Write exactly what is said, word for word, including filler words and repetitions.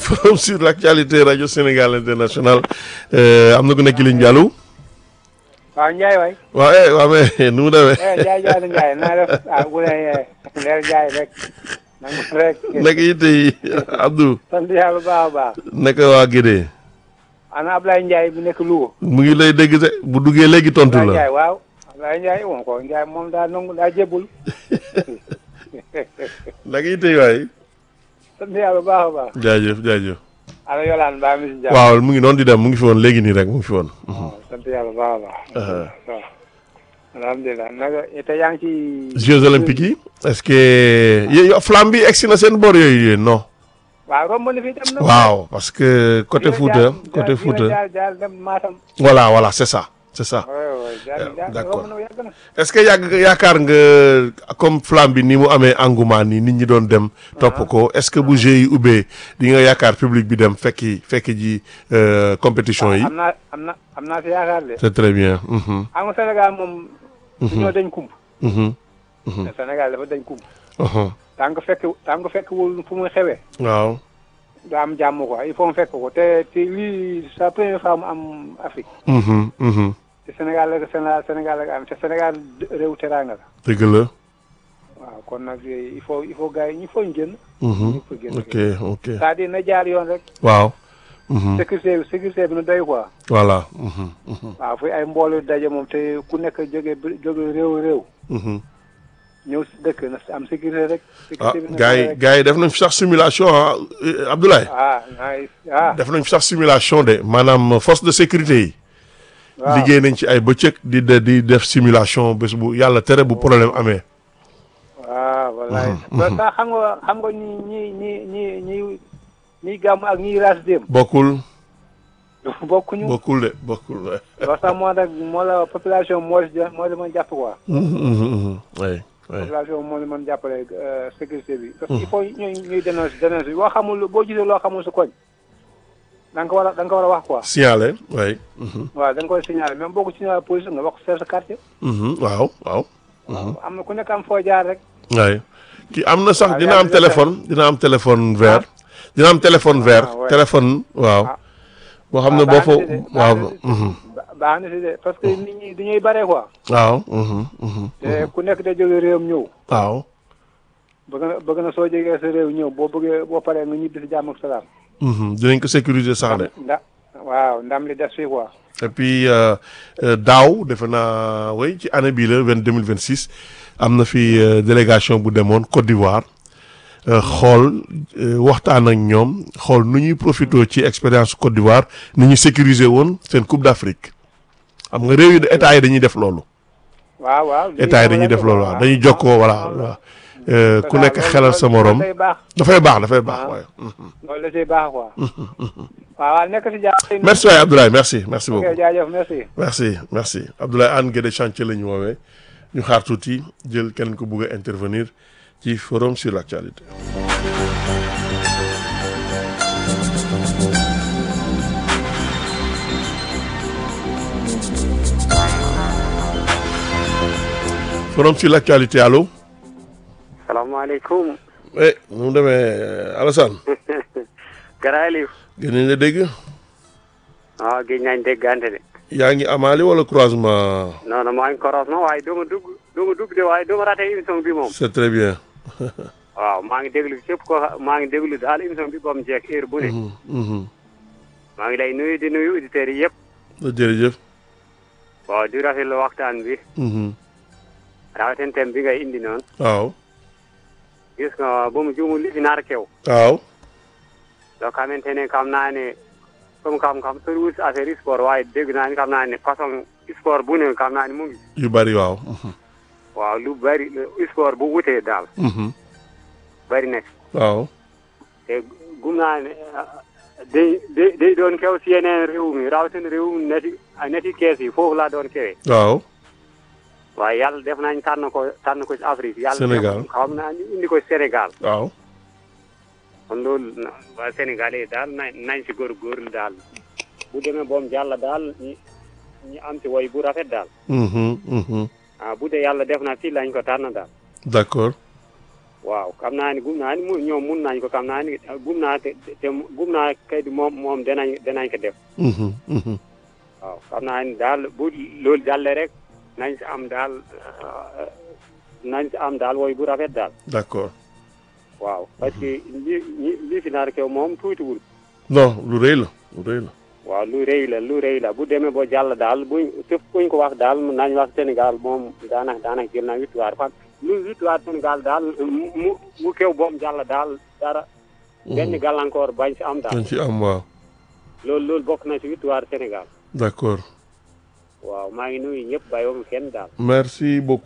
forum sur l'actualité rajo Sénégal international am na ku nekk ligne bi allo. waaw Ndiaye waay. waaw eh waaw mais nu mu demee. Ndiaye Ndiaye Ndiaye naa def ah bu dee leer Ndiaye rek. nangu rek. naka yi tey Abdou. sant yàlla bu baax a baax. naka waa Guédé. ana Ablaye Ndiaye bu nekk Louga. mu ngi lay dégg de bu duggee léegi tontu la. Ablaye Ndiaye waaw. Ablaye Ndiaye moom ko Ndiaye moom daa nangu daa jébbul. naka yi tey waay. sant yàlla bu baax a baax. jaajëf jaajëf. ana Yolande Ba mi si jàmm. waaw mu ngi noonu di dem mu ngi fi woon léegi nii rek mu ngi fi woon. waaw sant yàlla bu baax a baax. waaw. alhamdulilah naka te yaa ngi ci. Jeux olympiques yi. est-ce que yooyu flamme bi egsi na seen bor yooyu yéen non. waaw romb na fi dem na. waaw parce que côté Fouta côté Fouta. jaar jaar dem Matam. voilà voilà c'est ça c'est ça. d'accord romb na yàgg na. est-ce que yàgg yaakaar nga comme flamme bi ni mu amee engouement ni nit ñi doon dem. topp ko est-ce que bu Jeux yi ubbee di nga yaakaar public bi dem fekki fekki ji compétition yi. am naa am na am naa si yaakaar de. c'est très bien. xam nga Sénégal moom. dañoo dañ kump. Sénégal dafa dañ kump. tant que fekk tant que fekk wul fu muy xewee. waaw. daa am jàmm quoi il faut mu fekk ko te te lii sa première fois mu am Afrique. te Sénégal la Sénégal Sénégal la am te Sénégal réew teraanga la. dëgg la. waaw kon nag il faut il faut gars yi il faut ñu génn. ñu ok ok. c'est-à-dire na jaar yoon rek. waaw. sécurité bi sécurité bi na doy quoi. voilà. waaw fu ay mbooloo daje moom te ku nekk jóge jóge réew réew. ñëw si dëkk na am sécurité rek. ah gars yi gars yi def nañ fi sax simulation ah Abdoulaye. ah ah. def nañ fi sax simulation de maanaam force de sécurité yi. waaw liggéey nañ ci ay bëccëg di de di def simulation bés bu yàlla tere bu problème amee. waaw wallaay. parce que xam nga xam nga ñi ñi ñi ñi ñi ñi gàmm ak ñi raas dem. bokkul. bokkuñu bokkul de bokkul de. loolu sax moo tax moo la population moo di moo di mën jàpp quoi. oui. population moo leen mën jàppale sécurité bi. parce que il faut ñuy ñuy dénoncer dénoncer boo xamul boo gisee loo xamul sa koñ. da nga ko war a da nga ko war a wax quoi. signaler oui. waaw da nga koy signaler même boo ko signaler police nga wax chef de quartier. waaw waaw. am na ku nekk am foo jaar rek. oui kii am na sax dina am téléphone dina am téléphone vert. dina am téléphone vert téléphone waaw. boo xam ne boo fa waaw. baax na si de parce que nit ñi dañuy bare quoi. waaw. te ku nekk da jóge réewam ñëw. waaw. bëgg na bëgg na soo jógee sa réew ñëw boo bëggee boo paree nga ñibbi si jàmm ak salaam. dinañ ko sécuriser sax de. nda waaw ndam li des fii quoi. et puis daaw defe naa way ci année bii la vingt deux mille vingt six am na fi délégation bu demoon Côte d'Ivoire xool waxtaan ak ñoom xool nu ñuy profité ci expérience Côte d'Ivoire ni ñu sécuriser woon seen Coupe d'Afrique. xam nga réew yi état yi dañuy def loolu. waaw waaw état yi dañuy def loolu waaw dañuy jokkoo voilà ku nekk xelal sa morom. dafay baax dafay baax waaye. loolu da ciy baax quoi. waaw nekk si jàmm. merci waay Abdoulaye merci merci beaucoup. ok jaajëf merci. merci merci Abdoulaye Anne Guédé chantier la ñu woowee ñu xaar tuuti jël keneen ko bëgg a intervenir ci forum sur l'actualité. forum sur l'actualité allo. salaamaaleykum. eh nu mu demee Alassane. Gara Aliou. gën nañ la dégg. waaw gëj nañ déggante de. yaa ngi amaali wala croisement. non non maa ngi croisement waaye doo ma dugg doo ma dugg de waaye doo ma raté émission bi moom. c'est très bien. waaw maa ngi déglu képp ko maa ngi déglu daal émission bi ba mu jeex heure bu ne. maa ngi lay nuyu di nuyu auditeurs yi yëpp. jërëjëf. waaw di rafetlu waxtaan bi. rawatina thème bi ngay indi noonu. waaw. gis nga ba mu juumul li fi naar kew. waaw. loo xamante ne xam naa ne comme xam-xam soriwul si affaire sport waaye dégg naa ne xam naa ne façon sport bu ne xam naa ne mu ngi. yu bari waaw. waaw lu bari sport bu wutee daal. bari nekk. waaw. te gum naa ne day day day doon kew si yeneen réew mi rawatina réew mi neti neti kees yi foofu laa doon kewee. waaw. waaye yàlla def nañ tànn ko tànn ko ci Afrique. Sénégal yàlla xam naa ñu indi ko Sénégal. waaw. kon loolu waa Sénégal yi daal nañ nañ si góorgóorlu daal bu demee boom jàll daal ñi ñi am ci woy bu rafet daal. ah bu dee yàlla def na fii lañ ko tànn daal. d'accord. waaw xam naa ni gum naa ni mu ñoom mun nañ ko xam naa ni gum naa te te gum naa kay di moom moom danañ danañ ko def. Mhm, mhm. waaw xam naa ni daal bu loolu jàllee rek nañ si am daal nañ si am daal wooy bu rafet daal. D'accord. waaw parce que li li li fi naar kew moom tuutiwul. non lu rëy la lu rëy la. waaw lu rëy la lu rëy la bu demee ba jàll daal buñ fépp kuñ ko wax daal nañ wax Sénégal moom daanaka daanaka jël na victoire fan lu victoire Sénégal daal mu mu kew boom jàll daal dara. benn gàllankoor bañ si am daal. dañ ci am waaw. loolu loolu bokk na si victoire Sénégal. D'accord. waaw maa ngi nuyu ñëpp bàyyiwuma kenn daal. merci beaucoup.